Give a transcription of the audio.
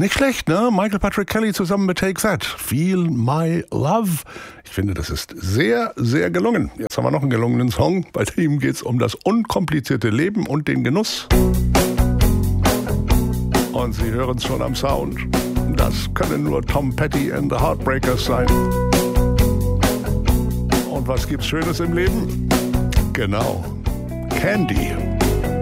Nicht schlecht, ne? Michael Patrick Kelly zusammen mit Take That. Feel My Love. Ich finde, das ist sehr, sehr gelungen. Jetzt haben wir noch einen gelungenen Song. Bei dem geht es um das unkomplizierte Leben und den Genuss. Und Sie hören es schon am Sound. Das können nur Tom Petty and the Heartbreakers sein. Und was gibt's Schönes im Leben? Genau. Candy.